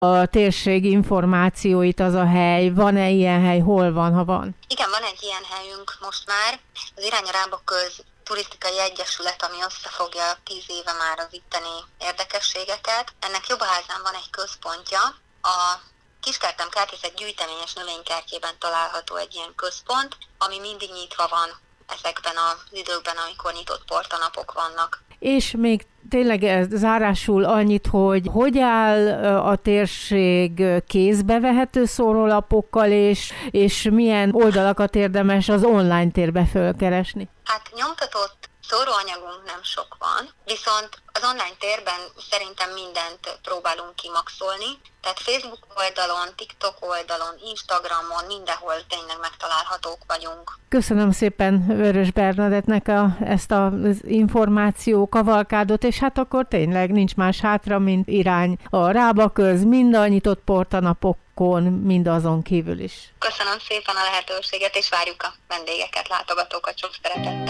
a térség információit, az a hely. Van-e ilyen hely? Hol van, ha van? Igen, van egy ilyen helyünk most már. Az Irány a Rábaköz Turisztikai Egyesület, ami összefogja 10 éve már az itteni érdekességeket. Ennek Jobbaházán van egy központja. A Kiskertem Kertészet gyűjteményes növénykertjében található egy ilyen központ, ami mindig nyitva van ezekben az időkben, amikor nyitott portanapok vannak. És még tényleg zárásul annyit, hogy áll a térség kézbevehető szórólapokkal, és milyen oldalakat érdemes az online térbe fölkeresni? Hát nyomtatott szóróanyagunk nem sok van, viszont az online térben szerintem mindent próbálunk kimaxolni, tehát Facebook oldalon, TikTok oldalon, Instagramon, mindenhol tényleg megtalálhatók vagyunk. Köszönöm szépen Vörös Bernadettnek ezt az információ kavalkádot, és hát akkor tényleg nincs más hátra, mint irány a Rábaköz, mind a nyitott portanapokon, mind azon kívül is. Köszönöm szépen a lehetőséget, és várjuk a vendégeket, látogatókat sok szeretettel.